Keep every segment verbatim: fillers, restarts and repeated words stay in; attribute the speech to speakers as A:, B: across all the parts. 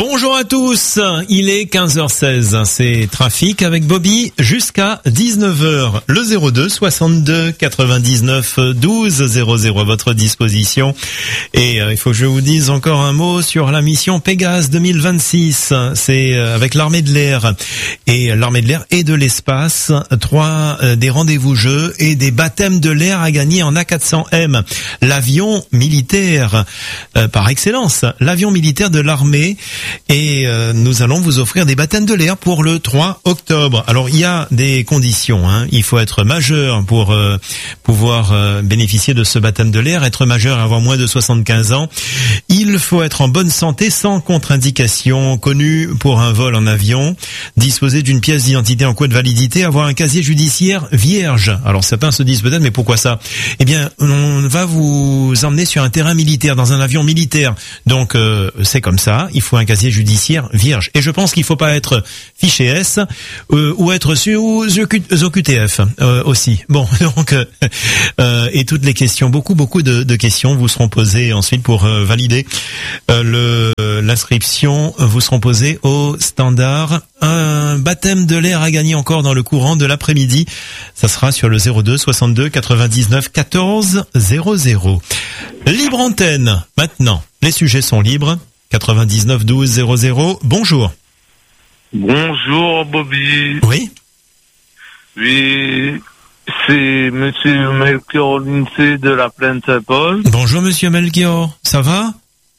A: Bonjour à tous, il est quinze heures seize, c'est Trafic avec Bobby jusqu'à dix-neuf heures. Le zéro deux soixante-deux quatre-vingt-dix-neuf douze zéro zéro à votre disposition. Et euh, il faut que je vous dise encore un mot sur la mission Pégase deux mille vingt-six. C'est euh, avec l'armée de l'air et l'armée de l'air et de l'espace. Trois euh, des rendez-vous jeux et des baptêmes de l'air à gagner en A quatre cents M. L'avion militaire euh, par excellence, l'avion militaire de l'armée. Et euh, nous allons vous offrir des baptêmes de l'air pour le trois octobre. Alors il y a des conditions, hein. Il faut être majeur pour euh, pouvoir euh, bénéficier de ce baptême de l'air, être majeur et avoir moins de soixante-quinze ans. Il faut être en bonne santé, sans contre-indication connue pour un vol en avion, disposer d'une pièce d'identité en cours de validité, avoir un casier judiciaire vierge. Alors certains se disent peut-être, mais pourquoi ça? Eh bien, on va vous emmener sur un terrain militaire, dans un avion militaire. Donc euh, c'est comme ça, il faut un casier judiciaire vierge. Et je pense qu'il faut pas être fiché S euh, ou être sur O Q T F euh, aussi. Bon, donc euh, et toutes les questions, beaucoup beaucoup de, de questions vous seront posées ensuite pour euh, valider euh, le l'inscription. Vous seront posées au standard. Un baptême de l'air à gagner encore dans le courant de l'après-midi. Ça sera sur le zéro deux soixante-deux quatre-vingt-dix-neuf quatorze zéro zéro. Libre antenne. Maintenant, les sujets sont libres. quatre-vingt-dix-neuf douze zéro zéro. Bonjour.
B: Bonjour Bobby.
A: Oui.
B: Oui, c'est Monsieur Melchior Lindsay de la Plaine Saint-Paul.
A: Bonjour Monsieur Melchior, ça va?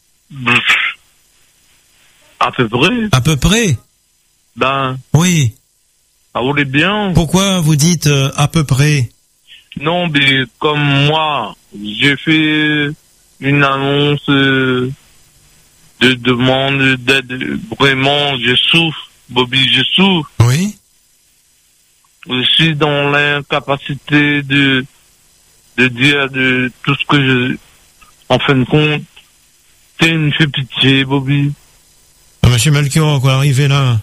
B: À peu près.
A: À peu près.
B: Ben.
A: Oui.
B: Ah, vous voulez bien?
A: Pourquoi vous dites euh, à peu près?
B: Non, mais comme moi, j'ai fait une annonce euh, de demande d'aide. Vraiment, je souffre, Bobby, je souffre.
A: Oui.
B: Je suis dans l'incapacité de de dire de tout ce que je... En fin de compte, tu me fais pitié, Bobby.
A: Ah, Monsieur Melchior, quoi, arrivé là?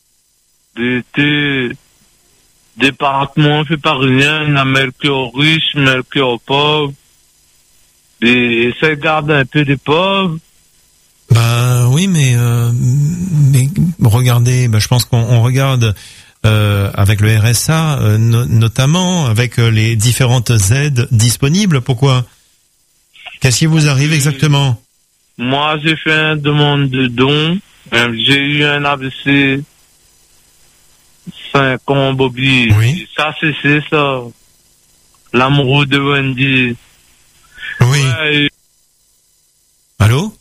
B: T'es département fait par rien, la Melchior riche, Melchior pauvre. Et ça garde un peu des pauvres.
A: Bah oui, mais euh, mais regardez, bah, je pense qu'on on regarde euh, avec le R S A, euh, no, notamment avec euh, les différentes aides disponibles. Pourquoi? Qu'est-ce qui vous arrive exactement?
B: Moi, j'ai fait une demande de don. J'ai eu un A V C. cinq ans, Bobby.
A: Oui.
B: Ça, c'est, c'est ça. L'amoureux de Wendy.
A: Oui.
B: Ouais.
A: Allô?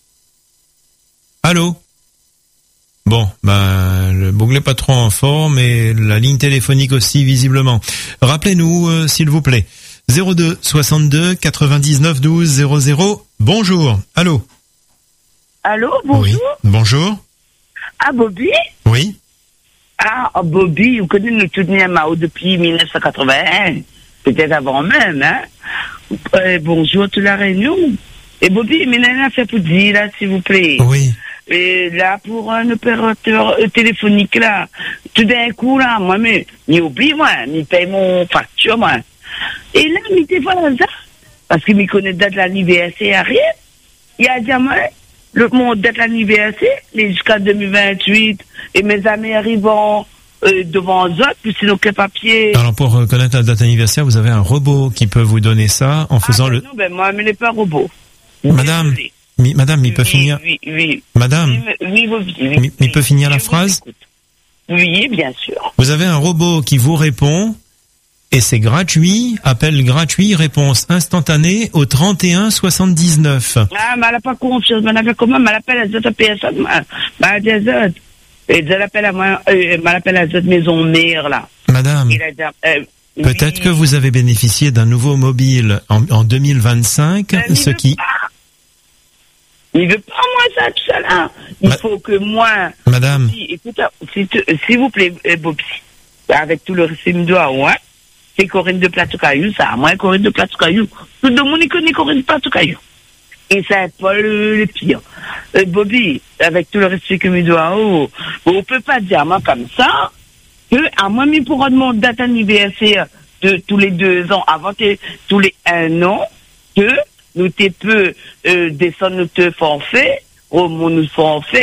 A: Allô? Bon, ben, le Bougle n'est pas trop en forme et la ligne téléphonique aussi, visiblement. Rappelez-nous, euh, s'il vous plaît. zéro deux soixante-deux quatre-vingt-dix-neuf douze zéro zéro. Bonjour. Allô?
C: Allô, bonjour.
A: Oui. Bonjour.
C: Ah, Bobby?
A: Oui.
C: Ah, oh, Bobby, vous connaissez nous tout à Mao depuis mille neuf cent quatre-vingt-un. Peut-être avant même, hein? Euh, bonjour, toute la réunion. Et Bobby, mais n'a fait pour dire, là, s'il vous plaît.
A: Oui.
C: Et là, pour un opérateur euh, téléphonique, là, tout d'un coup, là, moi, mais, m'y oublie, moi, m'y paye mon facture, moi. Et là, m'y te voilà ça. Parce que m'y connaît date l'anniversaire, arrive. Il y a déjà, moi, le, mon date l'anniversaire, jusqu'à deux mille vingt-huit, et mes amis arrivant, euh, devant eux, puis sinon, quel papier.
A: Alors, pour euh, connaître la date anniversaire, vous avez un robot qui peut vous donner ça en faisant
C: ah, ben
A: le...
C: Non, ben, moi, mais n'est pas un robot.
A: Madame, mi, madame, il peut
C: oui,
A: finir...
C: Oui, oui.
A: Madame,
C: oui, oui, oui, oui,
A: il oui, peut finir la phrase?
C: Oui, bien sûr.
A: Vous avez un robot qui vous répond, et c'est gratuit, appel gratuit, réponse instantanée au trente et un soixante-dix-neuf.
C: Ah, mais elle n'a pas confiance, mais elle a comment, elle appelle à les autres personnes, mais elle des autres. Et elle appelle à moi, euh, elle appelle à les autres maisons mères, là.
A: Madame.
C: Il a dit, euh,
A: Peut-être
C: oui.
A: que vous avez bénéficié d'un nouveau mobile en, en deux mille vingt-cinq,
C: Mais
A: ce
C: il
A: qui...
C: veut pas. Il veut pas, moi, ça, tout ça, là. Il
A: Ma...
C: faut que moi...
A: Madame.
C: Si, écoute, s'il vous plaît, Bobby, avec tout le respect de doigt, ouais, c'est Corinne de Plateau-Caillou, ça. Moi, Corinne de Plateau-Caillou. Tout le monde connaît Corinne de Plateau-Caillou. Et ça n'est pas le, le pire. Euh, Bobby, avec tout le respect que me doit, oh, on peut pas dire, moi, comme ça, que, à moi, mi pourra demander date anniversaire de tous les deux ans, avant que, tous les un an, que, nous te peut, euh, descendre notre forfait, au mon nous forfait,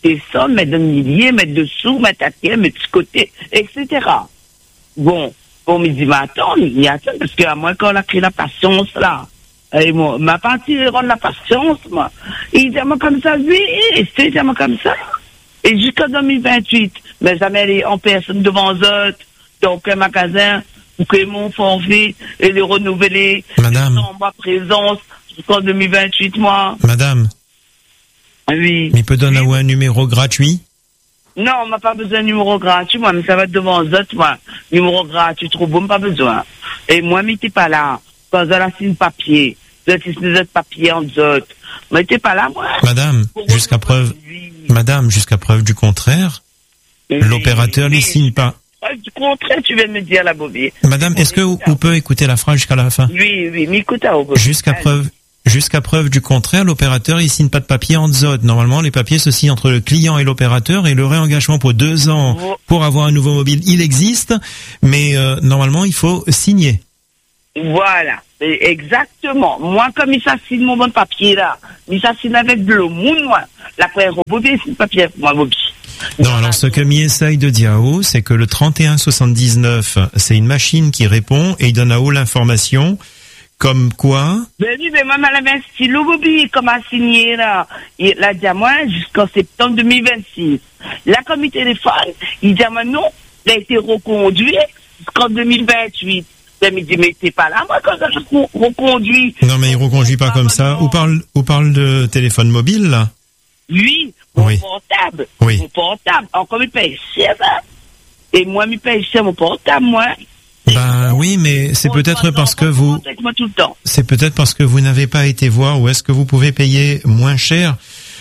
C: tes sommes, mettre de milliers, mettre dessous, mettre à terre, mettre de côté, et cetera. Bon, on me dit, mais attends, mais attends, parce qu'à moins qu'on a créé la patience, là. Et moi, ma partie rend la patience, moi. Il dit, moi, comme ça, oui, c'est moi comme ça. Et jusqu'en deux mille vingt-huit, mes amis, elle est en personne devant eux, donc un magasin, pour que mon forfait et les renouveler.
A: Madame.
C: En ma présence, jusqu'en deux mille vingt-huit, moi.
A: Madame.
C: Oui.
A: Mais peut donner oui. un numéro gratuit?
C: Non, on m'a pas besoin de numéro gratuit, moi, mais ça va être devant eux, moi. Numéro gratuit, trop bon, pas besoin. Et moi, mais t'es pas là. Quand on a signé papier, vous êtes signé papier en autres. Mais t'es pas là, moi.
A: Madame, jusqu'à preuve, oui. Madame, jusqu'à preuve du contraire, oui. l'opérateur ne oui. signe pas.
C: Du contraire, tu viens de me dire, la Bobby.
A: Madame, est-ce que vous, vous pouvez écouter la phrase jusqu'à la fin?
C: Oui, oui, mais écoute, à
A: Jusqu'à preuve, jusqu'à preuve du contraire, l'opérateur, il signe pas de papier en zot. Normalement, les papiers se signent entre le client et l'opérateur et le réengagement pour deux ans oh. pour avoir un nouveau mobile, il existe, mais euh, normalement, il faut signer.
C: Voilà, exactement. Moi, comme il s'assigne mon bon papier là, il s'assigne avec de l'eau, moi, la première Bobby, c'est le papier, moi, Bobby.
A: Non, alors ce que Mi essaye de dire à haut, c'est que le trente et un soixante-dix-neuf, c'est une machine qui répond et il donne à haut l'information, comme quoi...
C: Ben oui, mais maman avait un stylo, Bobby, comme a signé là. Il a dit à moi jusqu'en septembre deux mille vingt-six. Là, comme il téléphone, il dit à moi non, il a été reconduit jusqu'en deux mille vingt-huit. Ben, il dit, mais t'es pas là, moi, quand ça se reconduit.
A: Non, mais il reconduit pas comme ça. On parle, on parle de téléphone mobile, là?
C: Oui, mon
A: oui.
C: portable.
A: Oui.
C: Mon portable. Encore, il paye cher, hein. Et moi, il paye cher mon portable, moi.
A: Ben oui, mais c'est peut-être parce que vous, c'est peut-être parce que vous n'avez pas été voir où est-ce que vous pouvez payer moins cher.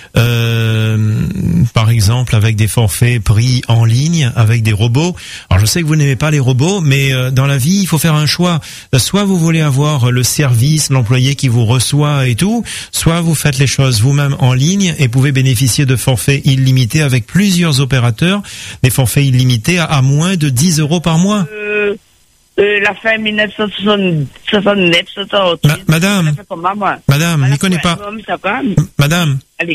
A: Euh, par exemple avec des forfaits pris en ligne avec des robots. Alors je sais que vous n'aimez pas les robots, mais euh, dans la vie il faut faire un choix. Soit vous voulez avoir le service, l'employé qui vous reçoit et tout, soit vous faites les choses vous-même en ligne et pouvez bénéficier de forfaits illimités avec plusieurs opérateurs, des forfaits illimités à, à moins de dix euros par mois.
C: Euh... Euh, la fin mille neuf cent soixante-neuf, soixante-huit.
A: Ma, madame, madame, m'y connaît pas. Madame,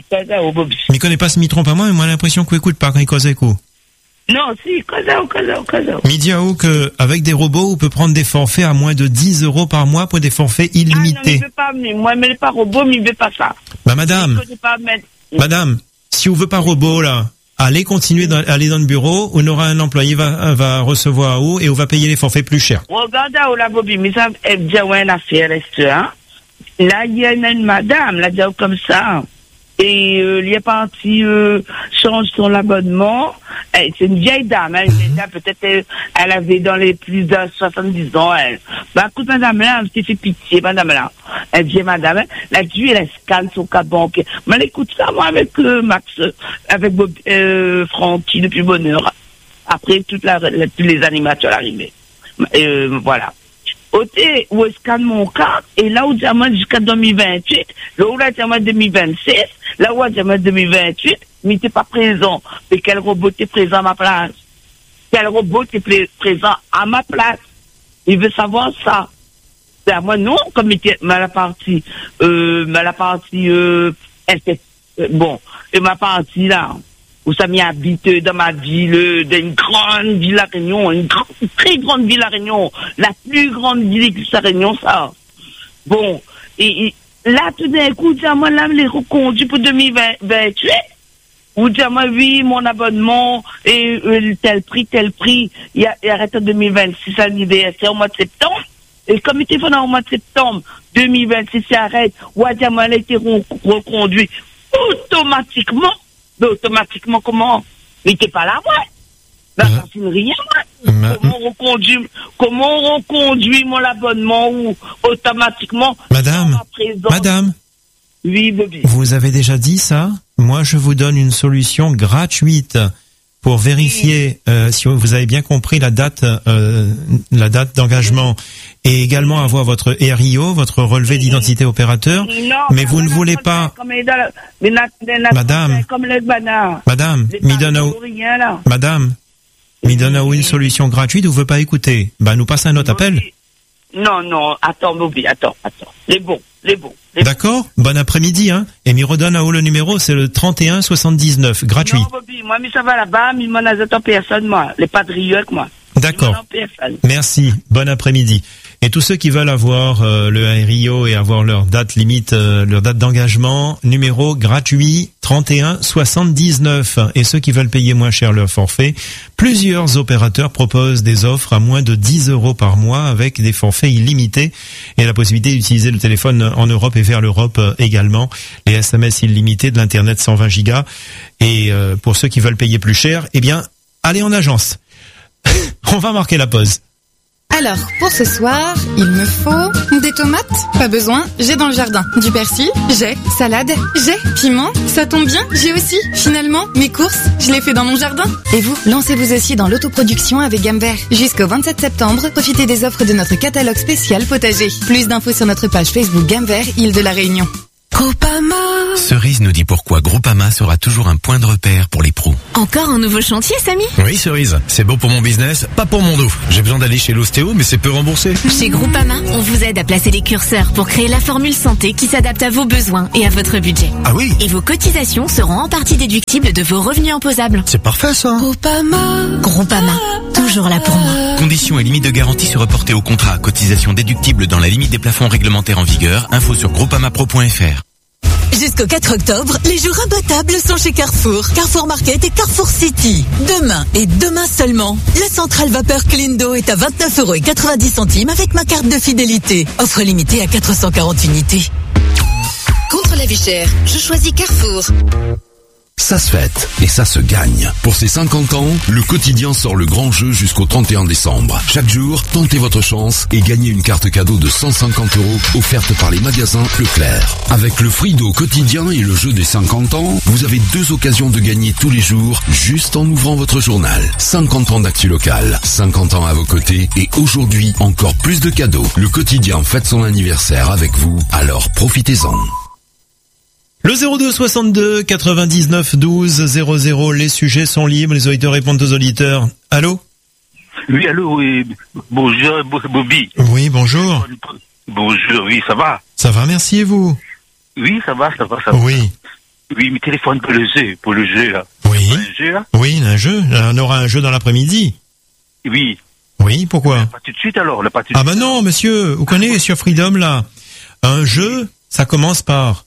A: m'y connaît pas, se m'y trompe à moi, mais moi j'ai l'impression qu'il écoute pas quand il cause avec vous.
C: Non, si, cause au, cause au, cause au.
A: M'y dit à vous que, avec des robots, on peut prendre des forfaits à moins de dix euros par mois pour des forfaits illimités.
C: Ah non, mais pas, moi, mais pas robot, mais il veut pas ça.
A: Bah, madame, pas madame, si on veut pas robot, là, allez continuer dans, aller dans le bureau, on aura un employé va va recevoir à haut et on va payer les forfaits plus chers.
C: Regarde où la Bobby, mais ça elle dit ouais une affaire hein. Là il y a une madame, là dit comme ça. Et euh, il est parti euh, change son abonnement. Elle, c'est une vieille dame, elle, mmh. peut-être elle, elle avait dans les plus de soixante-dix ans. Elle. Bah écoute madame là, elle s'est fait pitié madame là. Elle dit madame, la due elle scanne son carte bancaire. Mais elle écoute ça moi avec euh, Max, avec Bob, euh, Francky depuis bonne heure. Après toute la, la tous les animateurs arrivés. Euh, voilà. Côté où est-ce scanne mon carte et là où diamant jusqu'à deux mille vingt-huit, là où là diamant deux mille vingt-six, là où diamant deux mille vingt-huit, mais t'es pas présent. Mais quel robot t'es présent à ma place? Quel robot t'es présent à ma place? Il veut savoir ça. C'est à moi non, comme il était mal la partie, euh, mal la partie, euh, elle fait, euh, bon, et ma partie là. Où ça m'y habite dans ma ville, d'une grande ville à Réunion, une, grande, une très grande ville à Réunion, la plus grande ville à Réunion, ça. Bon, et, et là, tout d'un coup, dis-moi, là, les reconduits pour deux mille vingt-huit, ou dis-moi, oui, mon abonnement, et euh, tel prix, tel prix, il, a, il arrête en deux mille vingt-six, anniversaire au mois de septembre, et comme il était fait au mois de septembre deux mille vingt-six, il arrête, ou dis-moi, elle a été reconduit automatiquement. Mais automatiquement, comment? Mais t'es pas là, ouais. Ben, ça signe rien, ouais. Ma... Comment on reconduit, comment on reconduit mon abonnement ou automatiquement?
A: Madame, madame.
C: Oui, Bobby.
A: Vous avez déjà dit ça? Moi, je vous donne une solution gratuite pour vérifier oui. euh, si vous avez bien compris la date, euh, la date d'engagement oui. et également avoir votre R I O, votre relevé oui. d'identité opérateur. Non, mais vous ne voulez pas. Madame, Madame, Midonao, Madame, Midonao, une solution gratuite, vous ne veut pas écouter. Bah, nous passe un autre appel.
C: Non, non, attends, Bobby, attends, attends. Les bons, les bons. Les
A: D'accord. Bon après-midi, hein. Et m'y redonne à où le numéro, c'est le trente et un soixante-dix-neuf, gratuit.
C: Non, Bobby, moi, mais ça va là-bas, mais moi, n'a pas personne, moi. Les padrieux avec moi.
A: D'accord. Merci. Bon après-midi. Et tous ceux qui veulent avoir euh, le A R I O et avoir leur date limite, euh, leur date d'engagement, numéro gratuit trente et un soixante-dix-neuf. Et ceux qui veulent payer moins cher leur forfait, plusieurs opérateurs proposent des offres à moins de dix euros par mois avec des forfaits illimités et la possibilité d'utiliser le téléphone en Europe et vers l'Europe euh, également. Les S M S illimités, de l'internet cent vingt gigas. Et euh, pour ceux qui veulent payer plus cher, eh bien, allez en agence. On va marquer la pause.
D: Alors, pour ce soir, il me faut des tomates, pas besoin, j'ai dans le jardin. Du persil, j'ai. Salade, j'ai. Piment, ça tombe bien, j'ai aussi. Finalement, mes courses, je les fais dans mon jardin. Et vous, lancez-vous aussi dans l'autoproduction avec Gamme Vert. Jusqu'au vingt-sept septembre, profitez des offres de notre catalogue spécial potager. Plus d'infos sur notre page Facebook Gamme Vert, Île de la Réunion.
E: Groupama.
F: Cerise nous dit pourquoi Groupama sera toujours un point de repère pour les pros.
E: Encore un nouveau chantier, Samy?
F: Oui, Cerise. C'est beau pour mon business, pas pour mon dos. J'ai besoin d'aller chez l'ostéo, mais c'est peu remboursé.
E: Chez Groupama, on vous aide à placer les curseurs pour créer la formule santé qui s'adapte à vos besoins et à votre budget.
F: Ah oui?
E: Et vos cotisations seront en partie déductibles de vos revenus imposables.
F: C'est parfait, ça.
E: Groupama. Groupama. Toujours là pour moi.
F: Conditions et limites de garantie se reporter au contrat. Cotisation déductible dans la limite des plafonds réglementaires en vigueur. Info sur groupamapro point f r.
G: Jusqu'au quatre octobre, les jours imbattables sont chez Carrefour. Carrefour Market et Carrefour City. Demain et demain seulement, la centrale vapeur Clean d'eau est à vingt-neuf euros quatre-vingt-dix avec ma carte de fidélité. Offre limitée à quatre cent quarante unités.
D: Contre la vie chère, je choisis Carrefour.
H: Ça se fête et ça se gagne. Pour ses cinquante ans, le quotidien sort le grand jeu jusqu'au trente et un décembre. Chaque jour, tentez votre chance et gagnez une carte cadeau de cent cinquante euros offerte par les magasins Leclerc. Avec le Frido quotidien et le jeu des cinquante ans, vous avez deux occasions de gagner tous les jours juste en ouvrant votre journal. cinquante ans d'actu local, cinquante ans à vos côtés et aujourd'hui encore plus de cadeaux. Le quotidien fête son anniversaire avec vous, alors profitez-en.
A: Le zéro deux soixante-deux quatre-vingt-dix-neuf douze zéro zéro, les sujets sont libres, les auditeurs répondent aux auditeurs. Allô?
B: Oui, allô, oui. Bonjour, Bobby.
A: Oui, bonjour.
B: Bonjour, oui, ça va?
A: Ça va, merci, et vous?
B: Oui, ça va, ça va, ça va.
A: Oui.
B: Oui, mais téléphone pour le jeu, pour le jeu, là.
A: Oui.
B: Pour le jeu, là?
A: Oui, un jeu. On aura un jeu dans l'après-midi.
B: Oui.
A: Oui, pourquoi?
B: Pas tout de suite, alors, là, pas tout de
A: Ah
B: suite.
A: bah non, monsieur, vous connaissez sur Freedom, là. Un jeu, ça commence par...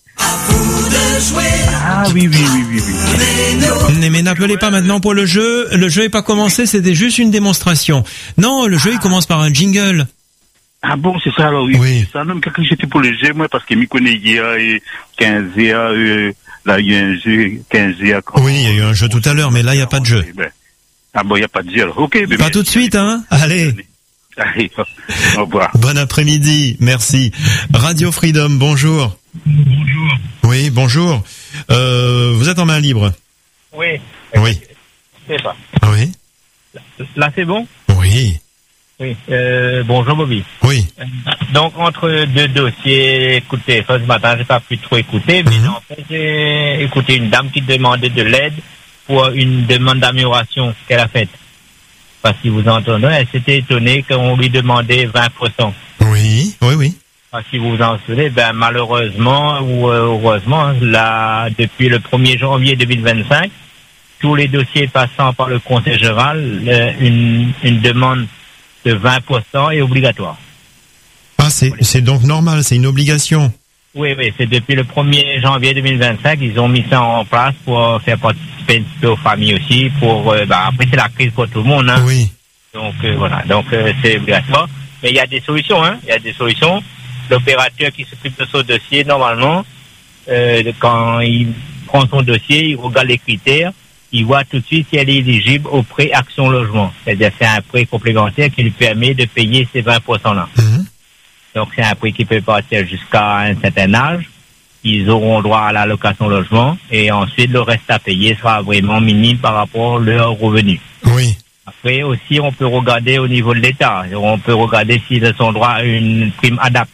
B: Ah oui, oui, oui, oui, oui.
A: Mais, mais n'appelez pas maintenant pour le jeu. Le jeu n'est pas commencé, c'était juste une démonstration. Non, le jeu, il commence par un jingle.
B: Ah bon, c'est ça, alors, oui.
A: Oui.
B: C'est ça, non, quelqu'un j'étais pour le jeu, moi, parce qu'il m'y connaît hier et quinze heures, euh, là, il y a un jeu, quinze heures.
A: Oui, il y a eu un jeu tout à l'heure, mais là, il n'y a pas de jeu.
B: Ah bon, il n'y a pas de jeu, alors. Ok, mais
A: pas tout de suite, hein. Allez.
B: Allez, au revoir.
A: Bon après-midi, merci. Radio Freedom, bonjour.
I: Bonjour.
A: Oui, bonjour. Euh, vous êtes en main libre?
I: Oui.
A: Oui.
I: C'est ça.
A: Oui.
I: Là, c'est bon?
A: Oui.
I: Oui. Euh, bonjour, Bobby.
A: Oui.
I: Euh, donc, entre deux dossiers, écoutez, ce matin, j'ai pas pu trop écouter, mais
A: Mm-hmm.
I: en fait, j'ai écouté une dame qui demandait de l'aide pour une demande d'amélioration qu'elle a faite. Parce que vous entendez, elle s'était étonnée qu'on lui demandait vingt pour cent.
A: Oui, oui, oui.
I: Parce que vous vous en souvenez, ben, malheureusement ou euh, heureusement, là, depuis le premier janvier deux mille vingt-cinq, tous les dossiers passant par le Conseil général, le, une, une demande de vingt pour cent est obligatoire.
A: Ah, c'est, c'est donc normal, c'est une obligation.
I: Oui, oui, c'est depuis le premier janvier deux mille vingt-cinq, ils ont mis ça en place pour faire participer un petit peu aux familles aussi, pour, euh, bah, après c'est la crise pour tout le monde, hein.
A: Oui.
I: Donc, euh, voilà, donc euh, c'est obligatoire. Mais il y a des solutions, hein, il y a des solutions. L'opérateur qui s'occupe de ce dossier, normalement, euh, quand il prend son dossier, il regarde les critères, il voit tout de suite si elle est éligible au prêt Action Logement. C'est-à-dire c'est un prêt complémentaire qui lui permet de payer ces vingt pour cent là.
A: Mmh.
I: Donc c'est un prêt qui peut partir jusqu'à un certain âge. Ils auront droit à la location logement et ensuite le reste à payer sera vraiment minime par rapport à leurs revenus.
A: Oui.
I: Après aussi, on peut regarder au niveau de l'État. On peut regarder s'ils ont droit à une prime adapte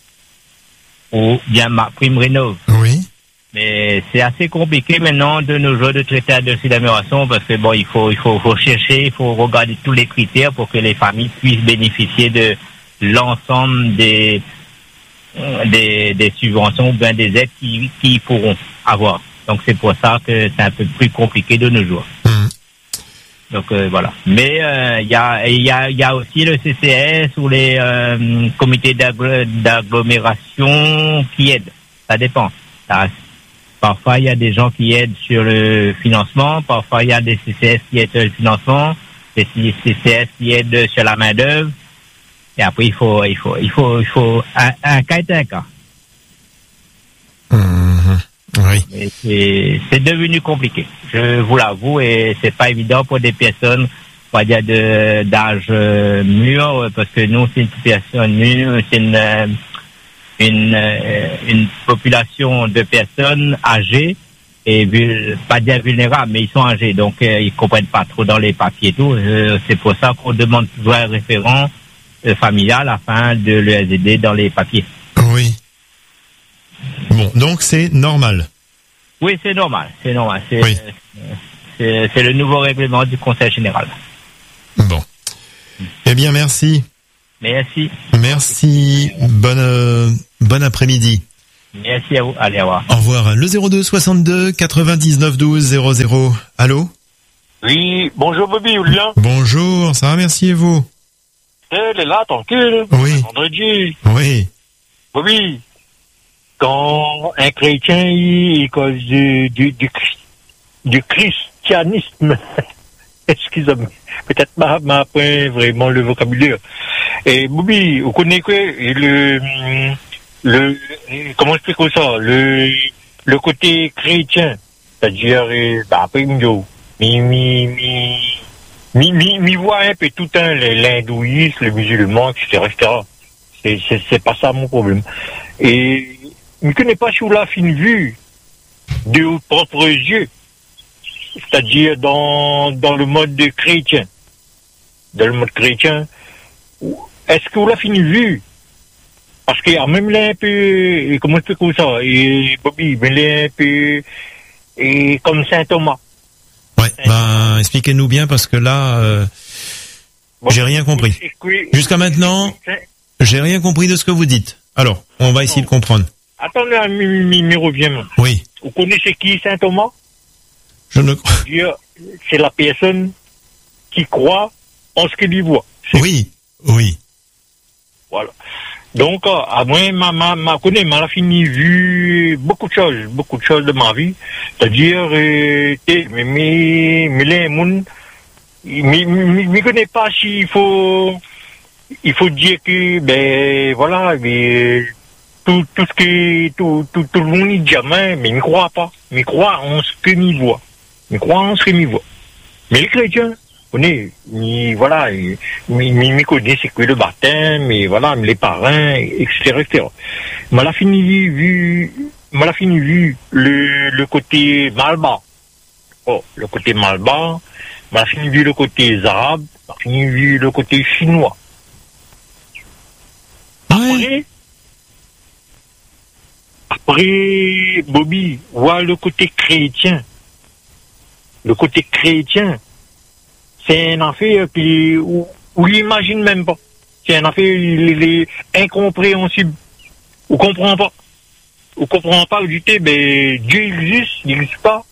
I: ou bien ma prime rénov.
A: Oui.
I: Mais c'est assez compliqué maintenant de nos jours de traiter un dossier d'amélioration parce que bon, il faut, il faut, faut chercher, il faut regarder tous les critères pour que les familles puissent bénéficier de l'ensemble des, des, des subventions ou bien des aides qu'ils qui pourront avoir. Donc c'est pour ça que c'est un peu plus compliqué de nos jours. Mmh. Donc euh, voilà. Mais il euh, y, a, y, a, y a aussi le C C S ou les euh, comités d'aggl- d'agglomération qui aident. Ça dépend. Ça, parfois il y a des gens qui aident sur le financement, parfois il y a des C C S qui aident sur le financement, des C C S qui aident sur la main d'œuvre. Et après il faut il faut il faut il faut un, un cas est un cas.
A: Mmh. Oui.
I: Et c'est, c'est devenu compliqué, je vous l'avoue, et c'est pas évident pour des personnes, on va dire, de, d'âge euh, mûr, parce que nous, c'est une population mûre, c'est une, une, euh, une population de personnes âgées, et vul, pas dire vulnérables, mais ils sont âgés, donc euh, ils comprennent pas trop dans les papiers et tout. Euh, c'est pour ça qu'on demande toujours un référent euh, familial afin de les aider dans les papiers.
A: Oui. Bon, donc c'est normal.
I: Oui, c'est normal, c'est normal. C'est,
A: oui.
I: c'est, c'est le nouveau règlement du Conseil général.
A: Bon. Eh bien, merci.
I: Merci.
A: Merci. Bonne, euh, bon après-midi.
I: Merci à vous. Allez, au revoir.
A: Au revoir. Le zéro deux soixante-deux quatre-vingt-dix-neuf douze zéro zéro. Allô?
J: Oui, bonjour Bobby, Julien.
A: Bonjour, ça va, merci et vous?
J: Elle est là, tranquille.
A: Oui.
J: Vendredi.
A: Oui.
J: Bobby, quand un chrétien, il cause du, du, du, du christianisme, excusez-moi, peut-être ma, ma point vraiment le vocabulaire. Et Bobby, vous connaissez quoi? Le, le, comment je peux ça? Le, le côté chrétien. C'est-à-dire, bah, après, mi, mi, mi, mi, mi, mi voit un peu tout un, l'hindouisme, le musulman, et cetera, et cetera. C'est, c'est, c'est pas ça mon problème. Et, je ne connais pas sur la fine vue de vos propres yeux. C'est-à-dire dans, dans le mode de chrétien. Dans le mode chrétien. Est-ce que vous l'avez fini vue? Parce qu'il y a même là un peu, comment je peux comme ça, et Bobby, mais là un peu, et comme Saint Thomas.
A: Ouais, ben, expliquez-nous bien parce que là, euh, bon, j'ai rien compris. Jusqu'à maintenant, j'ai rien compris de ce que vous dites. Alors, on va essayer de comprendre.
J: Attendez, mi revient.
A: Oui.
J: Vous connaissez qui Saint Thomas?
A: Je ne crois.
J: C'est la personne qui croit en ce qu'il y voit. C'est
A: oui, oui.
J: Voilà. Donc, à moi, ma, ma, ma, connais, m'a fini vu beaucoup de choses, beaucoup de choses de ma vie. C'est-à-dire, euh, mais, mais, mais les gens, mais, mais, mais connais pas s'il faut, il faut dire que, ben, voilà, mais, tout, tout ce que, tout, tout, tout le monde dit jamais, mais il ne croit pas. Mais il croit en ce qu'il voit. Il croit en ce qu'il voit. Mais les chrétiens, on est, mais voilà, mais, mais, mais connaît c'est que le baptême, mais voilà, mais les parrains, et cetera, et cetera. M'a la fini vu, m'a la fini vu le, le côté malbas. Oh, le côté malbas. M'a la fini vu le côté arabe. M'a fini vu le côté chinois. Après, après, Bobby, voit le côté chrétien. Le côté chrétien, c'est un affaire qui, où, où il imagine même pas. C'est un affaire, il est incompréhensible. On comprend pas. On comprend pas, du tout, ben, Dieu existe, il n'existe pas.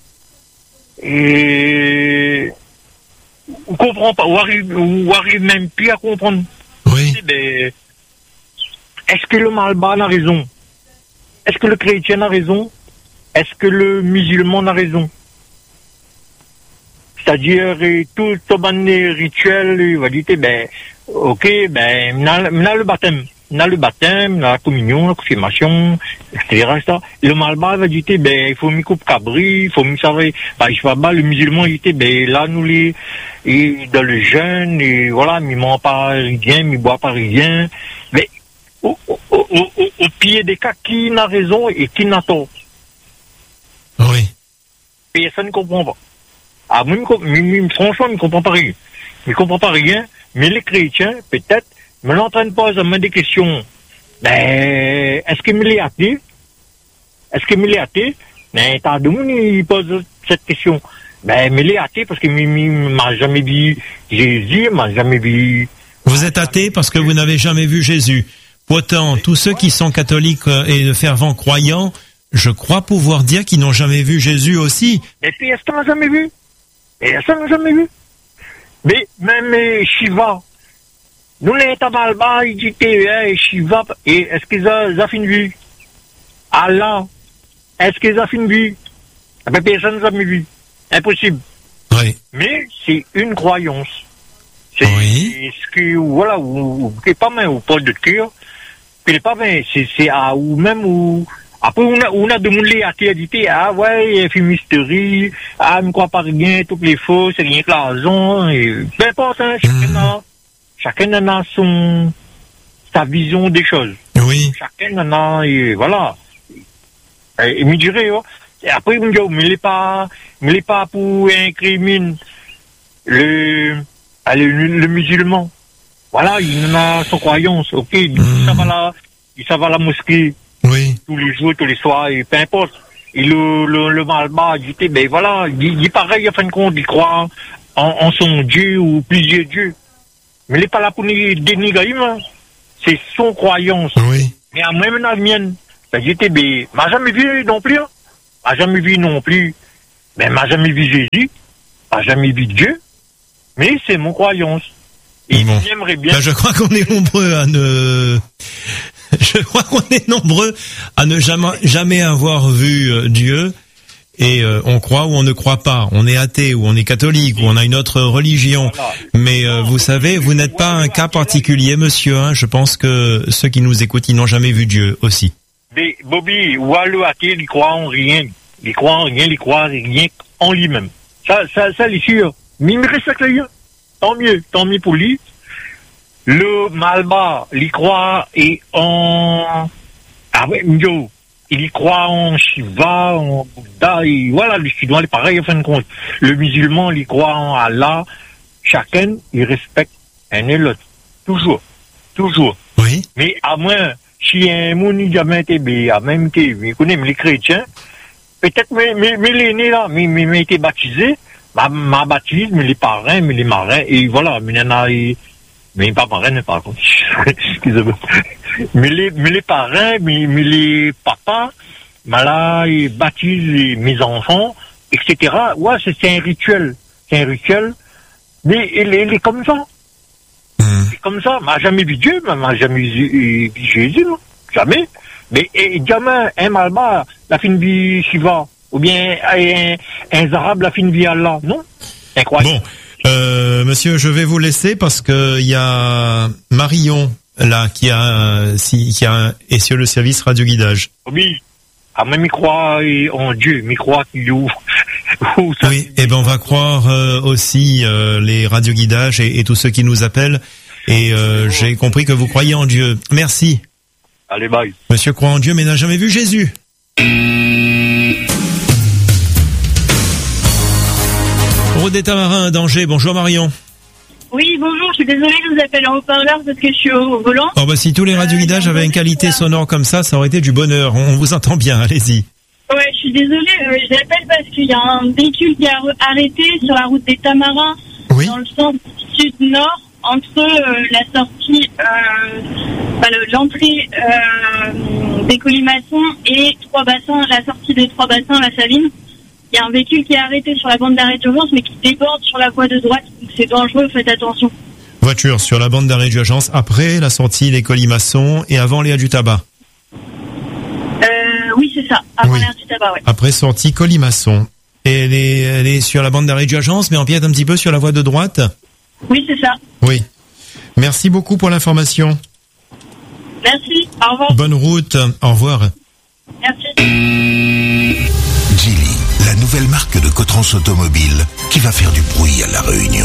J: Et, on comprend pas, on arrive, on arrive même plus à comprendre.
A: Oui.
J: Ben, est-ce que le malbas a raison? Est-ce que le chrétien a raison? Est-ce que le musulman a raison? C'est-à-dire, tout le rituel, il va dire, ben, ok, ben, on a le baptême. On a le baptême, on a la communion, la confirmation, et cetera, et cetera. Le malbas va dire, ben, il faut me couper cabri, il faut me savoir, ben, je sais pas, le musulman, il dit, ben, là, nous, les, et dans le jeûne, et voilà, il ment pas rien, il boit pas rien. Mais, au, au, au, au, au pied des cas, qui n'a raison et qui n'a tort?
A: Oui.
J: Personne ne comprend pas. Ah, moi, franchement, je ne comprends pas rien. Je ne comprends pas rien, mais les chrétiens, peut-être, me l'entraînent pas à me des questions. Ben, est-ce que me les athées? Est-ce que me les athées? Ben, t'as de monde, il pose cette question. Ben, me les athées, parce que je m'a jamais vu Jésus, m'a jamais vu.
A: Vous Vous êtes athée parce que vous n'avez jamais vu Jésus. Pourtant, tous ceux qui sont catholiques et de fervents croyants, je crois pouvoir dire qu'ils n'ont jamais vu Jésus aussi.
J: Et puis, est-ce qu'on n'a jamais vu? Et est-ce qu'on n'a jamais vu? Mais même eh, Shiva, nous les tabalba, ils disent eh, Shiva, et est-ce qu'ils ont fait une vue? Allah, est-ce qu'ils ont fait une vue? Mais personne n'a jamais vu. Impossible.
A: Oui.
J: Mais c'est une croyance. C'est
A: oui.
J: ce que, voilà, ou, ou, ou pas mal, ou pas de cœur, puis pas mal, c'est, c'est à, ou même, ou, après, on a, on a demandé à qui dit, ah ouais, il y a fumisterie, ah, ne crois pas rien, toutes les fausses, c'est rien que l'argent, et peu importe, hein, chacun mmh. a, chacun a son, sa vision des choses.
A: Oui.
J: Chacun en a, et voilà. Et, et me dirait, oh, et après, il me dit, oh, mais il n'est pas, mais il n'est pas pour incriminer le, allez, le, le musulman. Voilà, il en a son croyance, ok, mmh. ça va la, ça va à la mosquée.
A: Oui.
J: Tous les jours, tous les soirs, et peu importe. Et le, le, le malbas, il dit, ben voilà, il, il pareil, en fin de compte, il croit en, en son Dieu ou plusieurs dieux. Mais il n'est pas là pour dénigrer, hein. C'est son croyance.
A: Oui.
J: Mais en même la mienne, ben, j'étais, ben, m'a jamais vu non plus, hein. M'a jamais vu non plus. Ben, m'a jamais vu Jésus. M'a jamais vu Dieu. Mais c'est mon croyance. Et
A: bon.
J: j'aimerais bien.
A: Ben, je crois qu'on est nombreux à ne, je crois qu'on est nombreux à ne jamais, jamais avoir vu euh, Dieu. Et euh, on croit ou on ne croit pas. On est athée ou on est catholique ou on a une autre religion. Voilà. Mais euh, vous savez, vous n'êtes pas un cas particulier, monsieur. Hein. Je pense que ceux qui nous écoutent, ils n'ont jamais vu Dieu aussi.
J: Mais Bobby, ou le athée, il croit en rien. Il croit en rien, il croit rien en lui-même. Ça, ça, ça, il est sûr. Mais il me respecte rien. Tant mieux, tant mieux pour lui. Le malbas, il croit et en... Ah ouais, yo, il y croit en Shiva, en Bouddha, et voilà, le chinois, il est pareil, en fin de compte. Le musulman, il croit en Allah. Chacun, il respecte un et l'autre. Toujours. Toujours.
A: Oui.
J: Mais à moins, si un monde n'a jamais été, à même été, vous connaissez, les chrétiens, peut-être, mais, mais, mais les nés là, mais, mais, mais été baptisés, ma, ma baptise, mais les parrains, mais les marins, et voilà, mais il y en a, mais pas marraines, par contre. Excusez-moi. Mais les, mais les parrains, mais, mais les papas, mais là, ils baptisent mes enfants, et cetera. Ouais, c'est, c'est un rituel. C'est un rituel. Mais il est, il est comme ça. Mmh. C'est comme ça. M'a jamais vu Dieu, m'a jamais vu, vu Jésus, non? Jamais. Mais, et, jamais, un malbas, la fin de vie Shiva. Ou bien, un, un arabe, la fin de vie Allah. Non? Incroyable.
A: Bon. Euh, monsieur, je vais vous laisser parce que il y a Marion là qui a si qui a est sur le service radio guidage.
J: Oui. Ah même il croit en Dieu, mais il croit qu'il ouvre.
A: Oui, et ben on va croire euh, aussi euh, les radio guidages et, et tous ceux qui nous appellent. Et euh, j'ai compris que vous croyez en Dieu. Merci.
J: Allez, bye.
A: Monsieur croit en Dieu mais n'a jamais vu Jésus. Route des Tamarins, Danger. Bonjour Marion.
K: Oui, bonjour, je suis désolée, je vous appelle en haut-parleur parce que je suis au volant.
A: Oh bah si tous les radioguidages euh, avaient une qualité sonore comme ça, ça aurait été du bonheur. On vous entend bien, allez-y.
K: Ouais, je suis désolée, euh, je l'appelle parce qu'il y a un véhicule qui a arrêté sur la route des Tamarins, oui. Dans le sens sud-nord, entre euh, la sortie, euh, enfin, le, l'entrée euh, des Colimaçons et Trois Bassins, la sortie des Trois Bassins, la Saline. Il y a un véhicule qui est arrêté sur la bande d'arrêt d'urgence, mais qui déborde sur la voie de droite. Donc c'est dangereux, faites attention.
A: Voiture sur la bande d'arrêt d'urgence après la sortie des Colimaçons et avant l'aire du tabac.
K: Euh, oui, c'est ça. Avant oui. L'aire du tabac, ouais.
A: Après sortie Colimaçons. Et elle est, elle est sur la bande d'arrêt d'urgence, mais empiète un petit peu sur la voie de droite.
K: Oui, c'est ça.
A: Oui. Merci beaucoup pour l'information.
K: Merci. Au revoir.
A: Bonne route. Au revoir.
K: Merci.
L: Geely, la nouvelle marque de Cotrans Automobile qui va faire du bruit à La Réunion.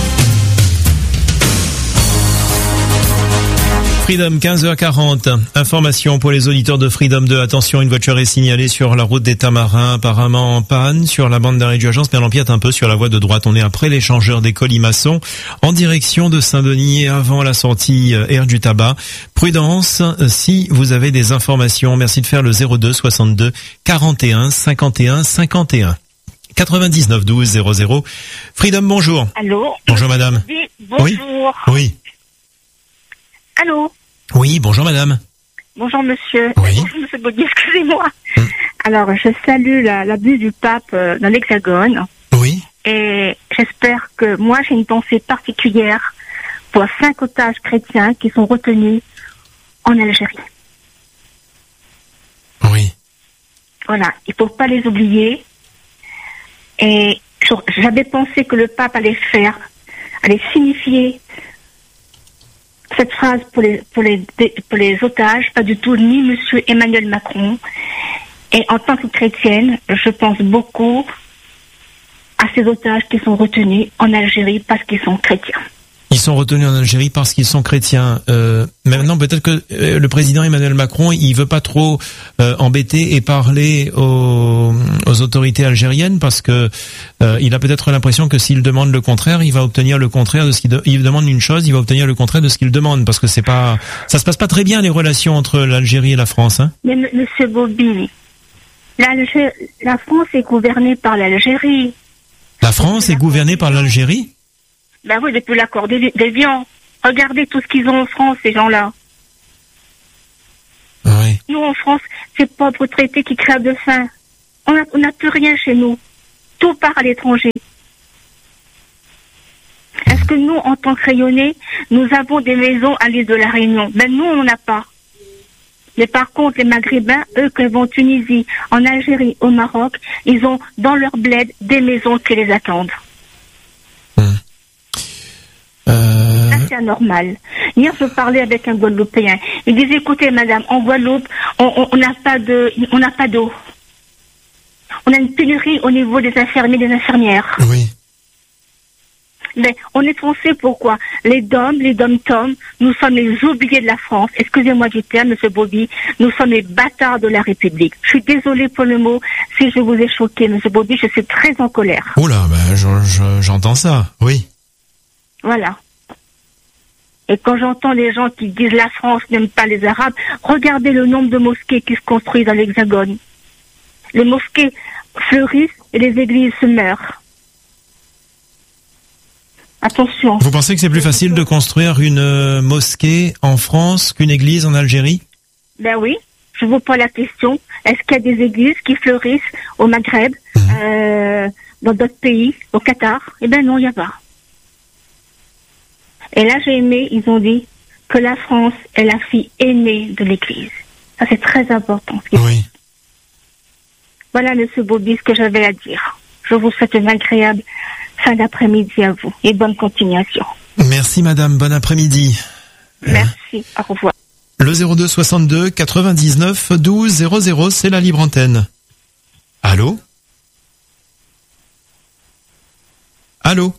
A: Freedom, quinze heures quarante. Information pour les auditeurs de Freedom deux. Attention, une voiture est signalée sur la route des Tamarins, apparemment en panne, sur la bande d'arrêt d'urgence, mais elle empiète un peu sur la voie de droite. On est après l'échangeur des Colimaçons, en direction de Saint-Denis et avant la sortie aire du tabac. Prudence, si vous avez des informations, merci de faire le zéro deux soixante-deux quarante et un cinquante et un cinquante et un. quatre-vingt-dix-neuf douze zéro zéro. Freedom, bonjour.
M: Allô.
A: Bonjour madame.
M: Oui, bonjour.
A: Oui. Oui.
M: Allô?
A: Oui, bonjour madame.
M: Bonjour monsieur.
A: Oui.
M: Bonjour monsieur Bobby, excusez-moi. Mm. Alors, je salue la, l'abus du pape euh, dans l'Hexagone.
A: Oui.
M: Et j'espère que moi, j'ai une pensée particulière pour cinq otages chrétiens qui sont retenus en Algérie.
A: Oui.
M: Voilà, il ne faut pas les oublier. Et j'avais pensé que le pape allait faire, allait signifier cette phrase pour les, pour les, pour les otages, pas du tout, ni monsieur Emmanuel Macron. Et en tant que chrétienne, je pense beaucoup à ces otages qui sont retenus en Algérie parce qu'ils sont chrétiens.
A: Ils sont retenus en Algérie parce qu'ils sont chrétiens. Euh, maintenant, peut-être que euh, le président Emmanuel Macron, il veut pas trop euh, embêter et parler aux, aux autorités algériennes parce que euh, il a peut-être l'impression que s'il demande le contraire, il va obtenir le contraire de ce qu'il de, il demande une chose, il va obtenir le contraire de ce qu'il demande parce que c'est pas, ça se passe pas très bien les relations entre l'Algérie et la France. Hein.
M: Mais m- Monsieur Bobby, l'Algé- la France est gouvernée par l'Algérie.
A: La France est gouvernée par l'Algérie?
M: Ben oui, depuis l'accord d'Évian. Regardez tout ce qu'ils ont en France, ces gens-là.
A: Oui.
M: Nous, en France, c'est pas pour traiter qui crèvent de faim. On n'a on a plus rien chez nous. Tout part à l'étranger. Est-ce que nous, en tant que rayonnés, nous avons des maisons à l'île de la Réunion? Ben nous, on n'en a pas. Mais par contre, les Maghrébins, eux, qui vont en Tunisie, en Algérie, au Maroc, ils ont dans leur bled des maisons qui les attendent.
A: Euh...
M: Ça, c'est anormal. Hier, je parlais avec un Guadeloupéen. Il disait, écoutez, madame, en Guadeloupe, on n'a pas de, on n'a pas d'eau. On a une pénurie au niveau des infirmiers, des infirmières.
A: Oui.
M: Mais on est français, pourquoi? Les dom, les dom-tom, nous sommes les oubliés de la France. Excusez-moi du terme, monsieur Bobby. Nous sommes les bâtards de la République. Je suis désolée pour le mot. Si je vous ai choqué, monsieur Bobby, je suis très en colère.
A: Oh là, ben, je, je, j'entends ça, oui.
M: Voilà. Et quand j'entends les gens qui disent la France n'aime pas les Arabes, regardez le nombre de mosquées qui se construisent dans l'Hexagone. Les mosquées fleurissent et les églises se meurent. Attention.
A: Vous pensez que c'est plus facile de construire une euh, mosquée en France qu'une église en Algérie?
M: Ben oui, je vous pose la question. Est-ce qu'il y a des églises qui fleurissent au Maghreb, mmh. euh, dans d'autres pays, au Qatar? Eh ben non, il n'y a pas. Et là, j'ai aimé, ils ont dit que la France est la fille aînée de l'Église. Ça, c'est très important.
A: Oui.
M: Voilà, monsieur Bobby, ce que j'avais à dire. Je vous souhaite une agréable fin d'après-midi à vous et bonne continuation.
A: Merci, madame. Bon après-midi.
M: Merci. Au revoir.
A: Le zéro deux soixante-deux quatre-vingt-dix-neuf douze zéro zéro, c'est la libre antenne. Allô? Allô?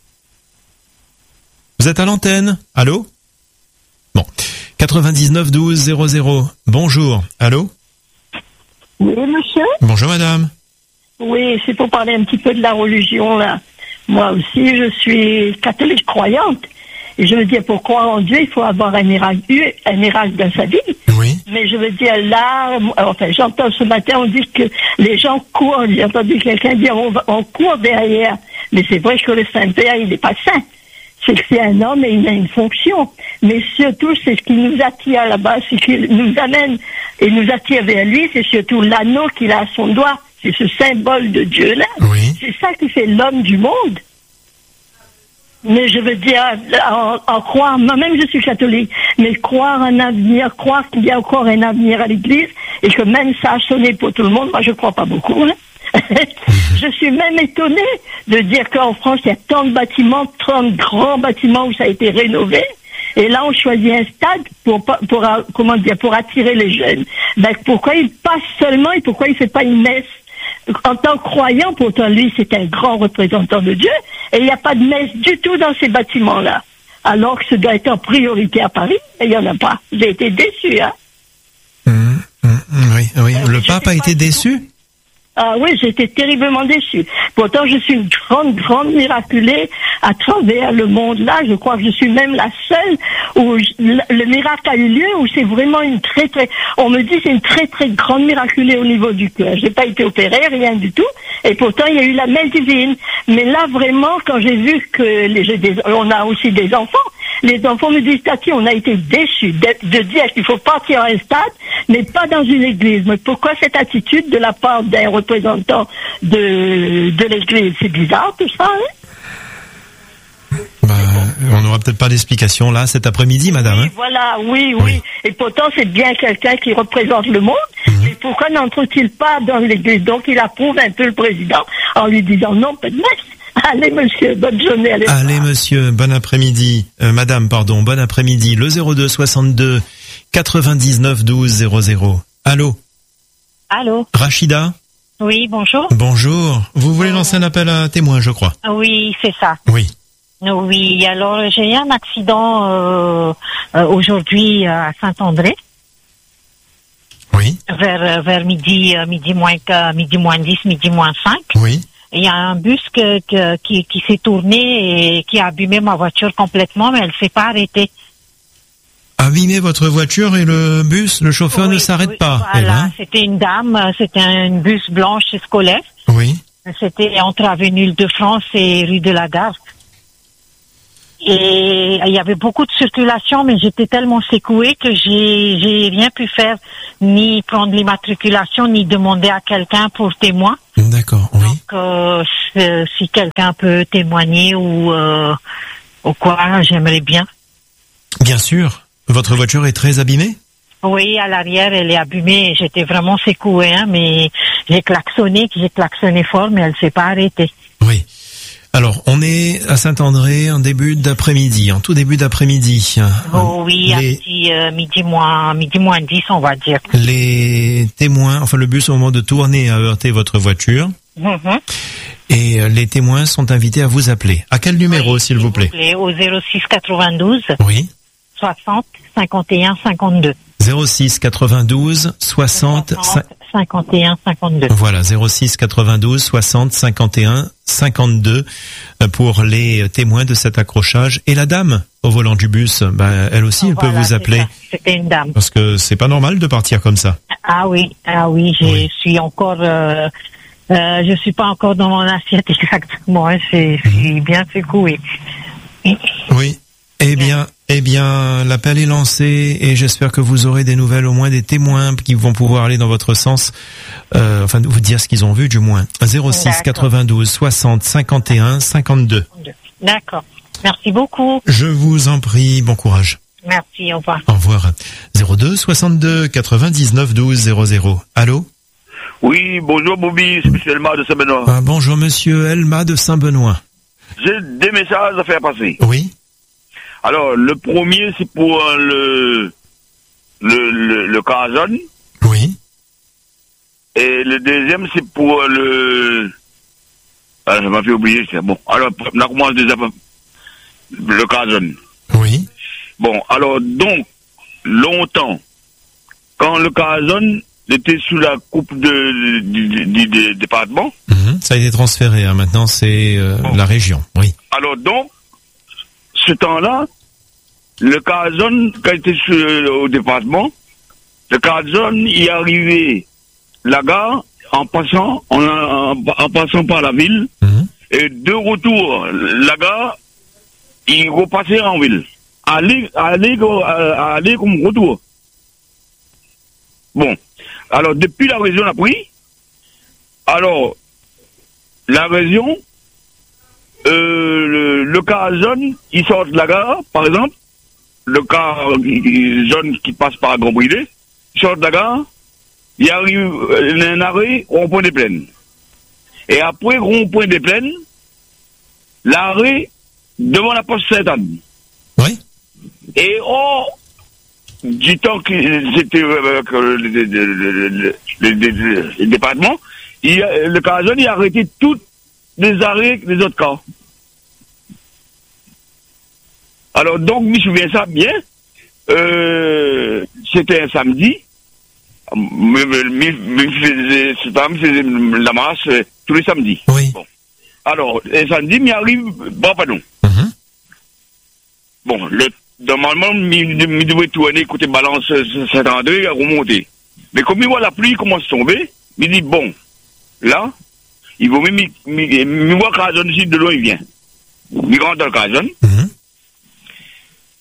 A: Vous êtes à l'antenne? Allô? Bon. quatre-vingt-dix-neuf douze zéro zéro. Bonjour. Allô?
N: Oui, monsieur?
A: Bonjour, madame.
N: Oui, c'est pour parler un petit peu de la religion, là. Moi aussi, je suis catholique croyante. Et je veux dire, pour croire en Dieu, il faut avoir un miracle, un miracle dans sa vie.
A: Oui.
N: Mais je veux dire, là, enfin, j'entends ce matin, on dit que les gens courent. J'ai entendu quelqu'un dire, on, va, on court derrière. Mais c'est vrai que le Saint-Père, il n'est pas saint. C'est que c'est un homme et il a une fonction. Mais surtout, c'est ce qui nous attire là-bas, c'est ce qui nous amène et nous attire vers lui, c'est surtout l'anneau qu'il a à son doigt. C'est ce symbole de Dieu-là.
A: Oui.
N: C'est ça qui fait l'homme du monde. Mais je veux dire, en, en croire, moi-même je suis catholique, mais croire un avenir, croire qu'il y a encore un avenir à l'Église, et que même ça a sonné pour tout le monde, moi je crois pas beaucoup. Hein. Je suis même étonnée de dire qu'en France, il y a tant de bâtiments, trente grands bâtiments où ça a été rénové. Et là, on choisit un stade pour, pour, pour, comment dire, pour attirer les jeunes. Ben, pourquoi il passe seulement et pourquoi il fait pas une messe? En tant que croyant, pourtant, lui, c'est un grand représentant de Dieu. Et il n'y a pas de messe du tout dans ces bâtiments-là. Alors que ce doit être en priorité à Paris, et il n'y en a pas. J'ai été déçu, hein.
A: Mmh, mmh, oui, oui. Euh, Le pape a été déçu?
N: Ah oui, j'ai été terriblement déçue. Pourtant, je suis une grande, grande miraculée à travers le monde là. Je crois que je suis même la seule où je, le, le miracle a eu lieu, où c'est vraiment une très, très... On me dit c'est une très, très grande miraculée au niveau du cœur. J'ai pas été opérée, rien du tout. Et pourtant, il y a eu la main divine. Mais là, vraiment, quand j'ai vu que les, j'ai des, on a aussi des enfants, Les enfants me disent, Tati, on a été déçus de, de dire qu'il faut partir à un stade, mais pas dans une église. Mais pourquoi cette attitude de la part d'un représentant de, de l'église? C'est bizarre tout ça, hein?
A: Bah, on n'aura peut-être pas d'explication là cet après-midi, madame.
N: Oui,
A: hein
N: voilà, oui, oui, oui. Et pourtant, c'est bien quelqu'un qui représente le monde. Mmh. Et pourquoi n'entre-t-il pas dans l'église? Donc, il approuve un peu le président en lui disant non, pas de messe. Allez, monsieur, bonne journée. Allez,
A: allez monsieur, bon après-midi. Euh, madame, pardon, bon après-midi. Le zéro deux soixante-deux quatre-vingt-dix-neuf douze zéro zéro. Allô?
O: Allô?
A: Rachida?
O: Oui, bonjour.
A: Bonjour. Vous voulez lancer un appel à témoin, je crois?
O: Oui, c'est ça.
A: Oui.
O: Oui, alors j'ai eu un accident euh, euh, aujourd'hui à Saint-André.
A: Oui.
O: Vers vers midi euh, midi moins euh, midi moins dix, midi moins cinq.
A: Oui.
O: Il y a un bus que, que qui qui s'est tourné et qui a abîmé ma voiture complètement, mais elle s'est pas arrêtée.
A: Abîmé votre voiture et le bus, le chauffeur
O: oui,
A: ne s'arrête
O: oui,
A: pas.
O: Voilà,
A: là
O: c'était une dame, c'était un bus blanche scolaire.
A: Oui.
O: C'était entre Avenue Île-de-France et rue de la Gare. Et il y avait beaucoup de circulation, mais j'étais tellement secouée que j'ai j'ai rien pu faire, ni prendre l'immatriculation, ni demander à quelqu'un pour témoin.
A: D'accord, oui.
O: Donc, euh, si quelqu'un peut témoigner ou, euh, ou quoi, j'aimerais bien.
A: Bien sûr. Votre voiture est très abîmée?
O: Oui, à l'arrière, elle est abîmée. J'étais vraiment secouée, hein, mais j'ai klaxonné, j'ai klaxonné fort, mais elle s'est pas arrêtée.
A: Oui. Alors, on est à Saint-André en début d'après-midi, en tout début d'après-midi.
O: Oh oui, à
A: les...
O: midi, euh, midi moins, midi moins dix, on va dire.
A: Les témoins, enfin le bus au moment de tourner a heurté votre voiture.
O: Mm-hmm.
A: Et euh, les témoins sont invités à vous appeler. À quel numéro,
O: oui,
A: s'il vous plaît?
O: Vous plaît, au zéro six quatre-vingt-douze.
A: Oui.
O: soixante cinquante et un cinquante-deux.
A: zéro six quatre-vingt-douze soixante
O: cinquante et un cinquante-deux.
A: Voilà, zéro six quatre-vingt-douze soixante cinquante et un cinquante-deux pour les témoins de cet accrochage. Et la dame au volant du bus, ben, elle aussi, elle
O: voilà,
A: peut vous appeler.
O: C'était une dame.
A: Parce que c'est pas normal de partir comme ça.
O: Ah oui, ah oui, je oui. suis encore, euh, euh, je suis pas encore dans mon assiette exactement. Hein, je suis bien secouée.
A: Oui. Eh bien, eh bien, l'appel est lancé et j'espère que vous aurez des nouvelles, au moins des témoins qui vont pouvoir aller dans votre sens, euh, enfin vous dire ce qu'ils ont vu du moins. zéro six quatre-vingt-douze soixante cinquante et un cinquante-deux.
O: D'accord. Merci beaucoup.
A: Je vous en prie, bon courage.
O: Merci, au revoir.
A: Au revoir. zéro deux soixante-deux quatre-vingt-dix-neuf douze zéro zéro. Allô?
P: Oui, bonjour Bobby, c'est monsieur Elma de Saint-Benoît.
A: Ah, bonjour monsieur Elma de Saint-Benoît.
P: J'ai des messages à faire passer.
A: Oui.
P: Alors, le premier, c'est pour euh, le, le, le, le cas jaune.
A: Oui.
P: Et le deuxième, c'est pour euh, le... Ah, ça m'a fait oublier, c'est bon. Alors, on a commencé déjà le cas jaune.
A: Oui.
P: Bon, alors, donc, longtemps, quand le cas jaune était sous la coupe de, du, du, du, du département...
A: Mmh, ça a été transféré, hein. Maintenant c'est euh, bon. La région, oui.
P: Alors, donc, ce temps-là, le cas jaune, quand il était sur, euh, au département, le cas jaune, il est arrivé la gare en passant, en, en, en passant par la ville, mmh. et de retour, la gare, il repassait en ville. Aller, aller, aller comme retour. Bon. Alors, depuis la région a pris, alors, la région, Euh, le, le cas jaune, il sort de la gare, par exemple, le cas jaune qui passe par Grand Brilé, il sort de la gare, il arrive euh, un arrêt au rond-point des Plaines. Et après rond-point des Plaines, l'arrêt devant la poste Sainte-Anne.
A: Oui.
P: Et oh, du temps que c'était euh, le, le, le, le, le, le département, il, le cas jaune, il a arrêté tous les arrêts des autres cas. Alors donc, je me souviens ça bien. Euh, c'était un samedi. Cette femme faisait la marche euh, tous les samedis.
A: Oui.
P: Bon. Alors, un samedi, il arrive, bon, pardon.
A: Mm-hmm.
P: Bon, le, normalement, il devait tourner côté balance Saint-André et remonter. Mais comme il voit la pluie commence à tomber, il dit, bon, là, il vaut mieux me voir Cazon ici, de loin il vient. Il rentre dans le Cazon. Mm-hmm.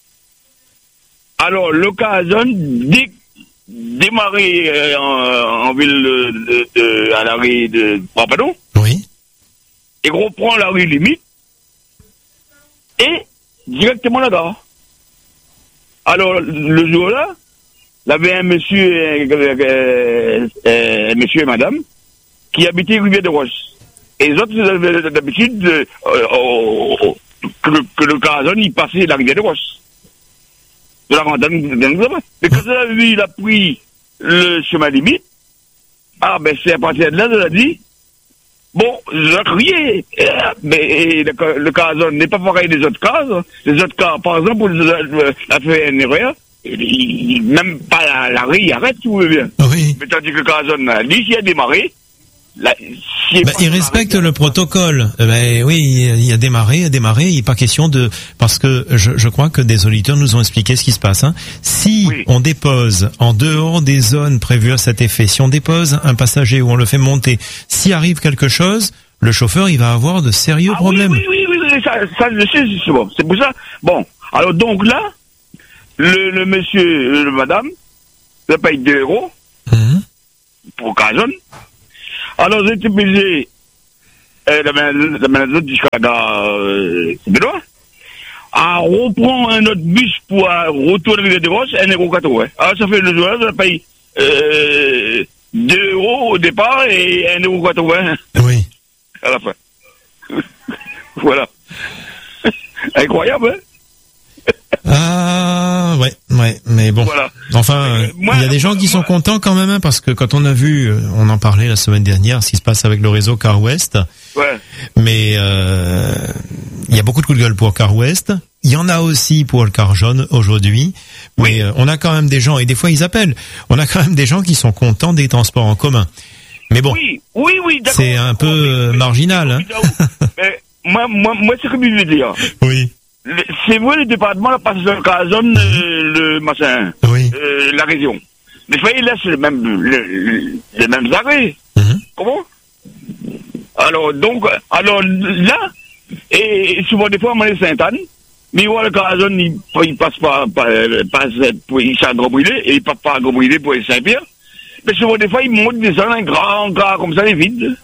P: Alors, l'occasion dé, démarrer euh, en, en ville de, de, de, à la rue de Papadon.
A: Oui.
P: Et reprend la rue limite. Et directement là-bas. Alors, le jour-là, il y avait un monsieur, euh, euh, euh, monsieur et madame, qui habitaient Rivière de Roche. Et les autres avaient d'habitude euh, euh, que, que le Carazon, il passait la Rivière de Roche. De la randonnée. Mais quand lui, il a pris le chemin limite, ah ben c'est à partir de là, il a dit, bon, j'ai crié, mais le, le Carazon n'est pas pareil des autres cases. Les autres cas, par exemple, il a fait une erreur, il, il, même pas la, la rue, il arrête, tu veux bien.
A: Oui.
P: Mais tandis que le Carazon, lui, s'il a démarré, là, si
A: bah, il respecte le protocole. Ben oui, il a démarré, il a démarré. Il n'est pas question de parce que je, je crois que des auditeurs nous ont expliqué ce qui se passe. Hein. Si oui. on dépose en dehors des zones prévues à cet effet, si on dépose un passager ou on le fait monter, s'il arrive quelque chose, le chauffeur il va avoir de sérieux
P: ah,
A: problèmes.
P: Oui, oui, oui, oui, ça, ça je sais justement. C'est pour ça. Bon, alors donc là, le, le monsieur, le madame, ça paye deux euros mmh. pour Carazon. Alors, j'ai été payé euh, la maison jusqu'à euh, Benoît. À reprendre un autre bus pour euh, retourner de Roche, un euro quatre-vingts. Alors, ça fait le jour là, ça paye euh, deux euros au départ et un euro quatre-vingts.
A: Oui.
P: À la fin. Voilà. Incroyable, hein?
A: Ah ouais, ouais, mais bon.
P: Voilà.
A: Enfin, euh, moi, il y a des gens qui sont contents quand même, hein, parce que quand on a vu, on en parlait la semaine dernière, ce qui se passe avec le réseau Car West.
P: Ouais.
A: Mais euh, il y a beaucoup de coups de gueule pour Car West. Il y en a aussi pour le Car Jaune aujourd'hui.
P: Oui.
A: Mais euh, on a quand même des gens, et des fois ils appellent, on a quand même des gens qui sont contents des transports en commun. Mais bon,
P: oui, oui, oui, d'accord.
A: C'est un peu euh, marginal. Hein.
P: Mais moi, moi, moi, c'est comme je veux dire.
A: Oui.
P: C'est vrai, le département, là, passe sur la zone, euh, le machin,
A: oui.
P: euh, la région. Mais il laisse le même, le, les mêmes arrêts. Mm-hmm. Comment? Alors, donc, alors, là, et, et souvent, des fois, on est Sainte-Anne, mais il voit le Carazon, il, il passe pas, pas, passe pour, il s'est Gros-Brûlé, et il passe pas à Gros-Brûlé pour Saint-Pierre. Mais souvent, des fois, il monte des zones, un grand, grand, comme ça, les vides.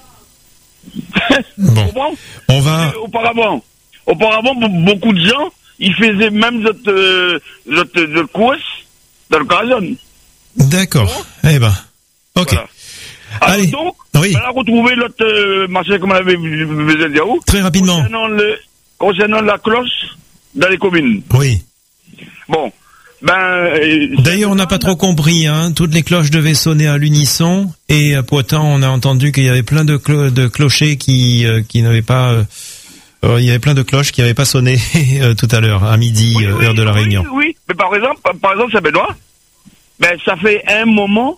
A: Bon. On va.
P: Auparavant. Auparavant, beaucoup de gens, ils faisaient même cette, euh, cette, cette course dans le Carazon.
A: D'accord. Bon. Eh ben, ok.
P: Voilà. Alors
A: allez.
P: Donc,
A: oui.
P: on a retrouvé l'autre euh, marché comme on avait besoin de dire.
A: Très rapidement.
P: Concernant, le, concernant la cloche dans les communes.
A: Oui.
P: Bon. Ben. Euh,
A: D'ailleurs, on n'a pas trop compris. Hein. Toutes les cloches devaient sonner à l'unisson, et à Poitin, on a entendu qu'il y avait plein de, clo- de clochers qui, euh, qui n'avaient pas. Euh, Euh, il y avait plein de cloches qui n'avaient pas sonné euh, tout à l'heure, à midi,
P: oui,
A: euh,
P: oui,
A: heure de la
P: oui,
A: Réunion.
P: Oui, mais par exemple, par, par exemple, Saint-Benoît, ben, ça fait un moment,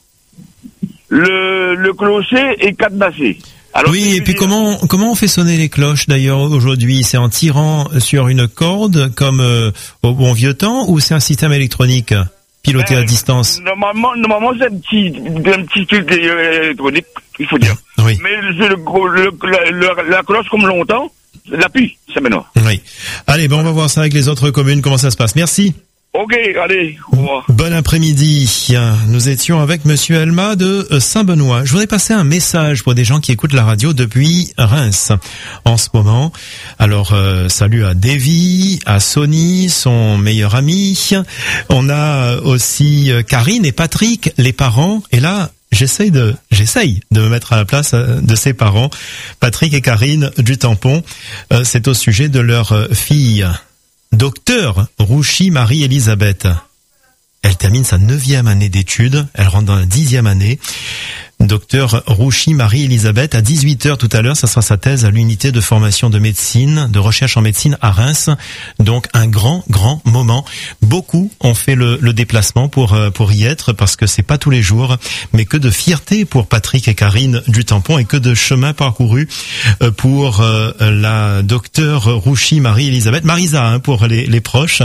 P: le, le clocher est cadenassé. Alors,
A: oui, et puis comment comment on fait sonner les cloches d'ailleurs aujourd'hui? C'est en tirant sur une corde comme euh, au bon vieux temps, ou c'est un système électronique piloté
P: ben,
A: à distance?
P: Normalement, normalement c'est un petit, un petit truc électronique, il faut dire.
A: Oui.
P: Mais c'est le, le, la, la, la cloche comme longtemps, l'appui, c'est maintenant.
A: Oui. Allez, ben on va voir ça avec les autres communes, comment ça se passe. Merci.
P: Ok, allez, au revoir.
A: Bon après-midi. Nous étions avec Monsieur Elma de Saint-Benoît. Je voudrais passer un message pour des gens qui écoutent la radio depuis Reims en ce moment. Alors, euh, salut à Davy, à Sony, son meilleur ami. On a aussi Karine et Patrick, les parents. Et là, J'essaye de, j'essaye de me mettre à la place de ses parents, Patrick et Karine du Tampon. Euh, c'est au sujet de leur fille, Docteur Rouchy Marie-Elisabeth. Elle termine sa neuvième année d'études, elle rentre dans la dixième année. Docteur Rouchy Marie-Elisabeth, à dix-huit heures tout à l'heure, ça sera sa thèse à l'unité de formation de médecine, de recherche en médecine à Reims. Donc un grand, grand moment. Beaucoup ont fait le, le déplacement pour pour y être, parce que c'est pas tous les jours, mais que de fierté pour Patrick et Karine du Tampon, et que de chemin parcouru pour la docteur Rouchy Marie-Elisabeth, Marisa hein, pour les, les proches.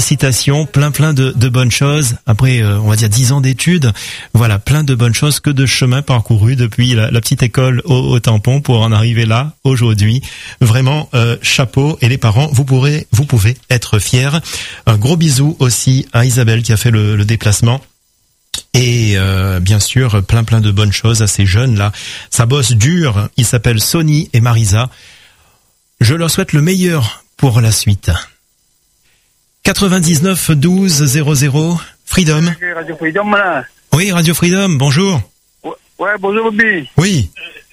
A: Félicitations, plein plein de, de bonnes choses. Après, on va dire dix ans d'études, voilà, plein de bonnes choses, que de chemin parcouru depuis la, la petite école au, au tampon pour en arriver là aujourd'hui. Vraiment euh, chapeau, et les parents, vous pourrez, vous pouvez être fiers. Un gros bisou aussi à Isabelle qui a fait le, le déplacement. Et euh, bien sûr, plein plein de bonnes choses à ces jeunes là. Ça bosse dur. Ils s'appellent Sony et Marisa. Je leur souhaite le meilleur pour la suite. quatre-vingt-dix-neuf douze zéro zéro Freedom.
Q: Radio Freedom, là.
A: Oui, Radio Freedom, bonjour.
Q: Ouais, ouais bonjour, Bobby.
A: Oui.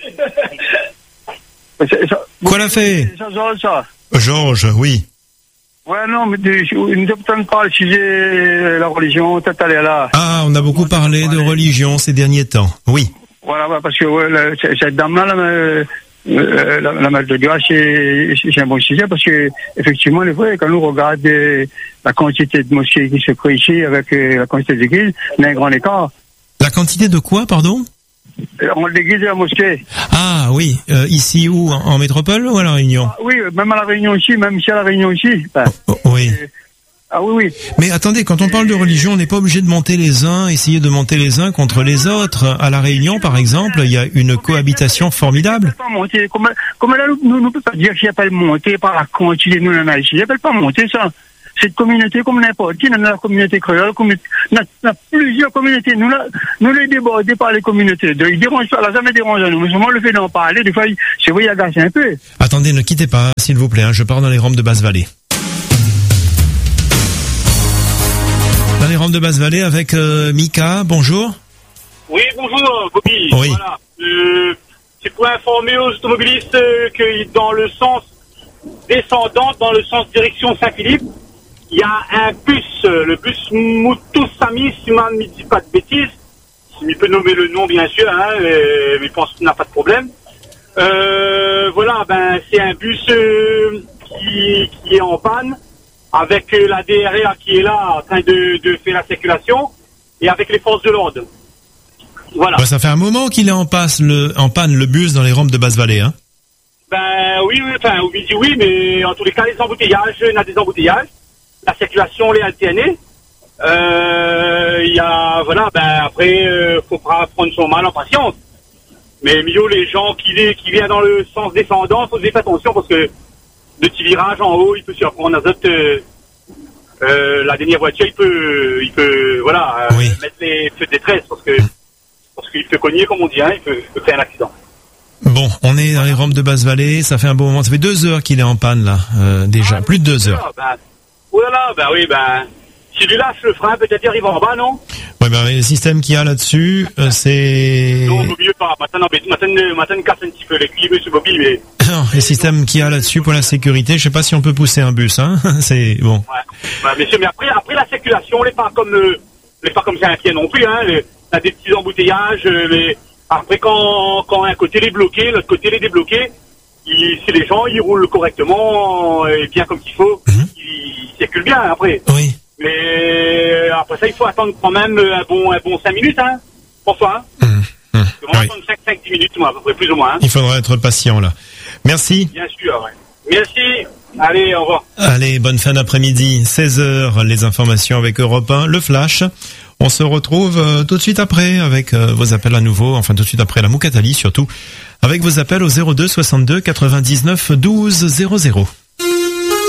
A: Quoi l'a fait?
Q: Ça, ça, ça.
A: Georges, oui.
Q: Ouais, non, mais une personne parle sujet la religion, tout à l'heure là.
A: Ah, on a beaucoup parlé de religion ces derniers temps, oui.
Q: Voilà, ouais, parce que ouais, la, cette dame-là, la, la, la, la mère de Dieu, c'est, c'est un bon sujet, parce que effectivement, les fois, quand nous regardons euh, la quantité de mosquées qui se créent ici avec euh, la quantité d'églises, il y a un grand écart.
A: La quantité de quoi, pardon?
Q: On l'église et la mosquée.
A: Ah oui, euh, ici où, en, en métropole ou à La Réunion?
Q: Ah, oui, même à La Réunion aussi, même ici à La Réunion aussi. Enfin,
A: oh, oh, oui.
Q: Euh, ah oui, oui.
A: Mais attendez, quand on parle de religion, on n'est pas obligé de monter les uns, essayer de monter les uns contre les autres. À La Réunion, par exemple, il y a une cohabitation formidable.
Q: Pas monter, comme, comme là, nous ne pouvons pas dire qu'il n'y a pas de monter par la quantité, nous, on a ici. Il n'y a pas monter ça. Cette communauté, comme n'importe qui, dans la communauté créole, on a plusieurs communautés. Nous, là, nous les débordés par les communautés. Donc, ils dérangent pas, là, jamais dérange à nous. Mais seulement le fait d'en parler, des fois, c'est vrai, il agace un peu.
A: Attendez, ne quittez pas, s'il vous plaît, hein, je pars dans les rampes de Basse-Vallée. Dans les rampes de Basse-Vallée avec euh, Mika, bonjour.
R: Oui, bonjour, Bobby.
A: Oui.
R: Voilà. Euh, c'est pour informer aux automobilistes euh, que dans le sens descendant, dans le sens direction Saint-Philippe, il y a un bus, le bus Moutoussami, si je ne dis pas de bêtises. Il peut nommer le nom, bien sûr, hein, mais je pense qu'il n'a pas de problème. Euh, voilà, ben, c'est un bus euh, qui, qui est en panne, avec euh, la D R A qui est là, en train de, de faire la circulation, et avec les forces de l'ordre. Voilà.
A: Bah, ça fait un moment qu'il est en, passe, le, en panne, le bus, dans les rampes de Basse-Vallée, hein.
R: Ben, oui, oui, enfin, au midi, oui, mais en tous les cas, les embouteillages, il y a des embouteillages. La circulation, les alternée. Euh, il y a, voilà, ben, après, euh, faut pas prendre son mal en patience. Mais mieux, les gens qui, qui viennent dans le sens descendant, faut faire attention parce que le petit virage en haut, il peut surprendre un autre, euh, euh, la dernière voiture, il peut, il peut, voilà, euh, oui. mettre les feux de détresse parce que, parce qu'il peut cogner, comme on dit, hein, il peut, il peut faire un accident.
A: Bon, on est dans les rampes de Basse-Vallée, ça fait un bon moment, ça fait deux heures qu'il est en panne, là, euh, déjà, ah, plus de deux heures.
R: Ben, oh là là, ben oui, ben, si tu lâches le frein, peut-être il arrive en bas, non?
A: Ouais, ben, le système qu'il y a là-dessus, euh, c'est...
R: Non, au milieu pas. Maintenant, maintenant, maintenant, casse un petit peu les cuivres sur Bobby, mais...
A: Non, les systèmes qu'il y a là-dessus pour la sécurité, je sais pas si on peut pousser un bus, hein, c'est bon.
R: Ouais, ouais, messieurs, mais après, après la circulation, on n'est pas comme, euh, on n'est pas comme Saint-Pierre non plus, hein, les, on a des petits embouteillages, euh, mais après, quand, quand un côté est bloqué, l'autre côté est débloqué, il, si les gens, ils roulent correctement, et bien comme il faut, mmh. ils, ils circulent bien, après.
A: Oui.
R: Mais, après ça, il faut attendre quand même un bon, un bon cinq minutes, hein, pour ça, hein. Mmh. Mmh. On va attendre cinq à dix minutes, moi, à peu près, plus ou moins, hein.
A: Il faudra être patient, là. Merci.
R: Bien sûr, ouais. Merci. Allez, au revoir.
A: Allez, bonne fin d'après-midi. seize heures, les informations avec Europe un, le Flash. On se retrouve euh, tout de suite après avec euh, vos appels à nouveau, enfin tout de suite après la Moukatali surtout, avec vos appels au zéro deux soixante-deux quatre-vingt-dix-neuf douze zéro zéro.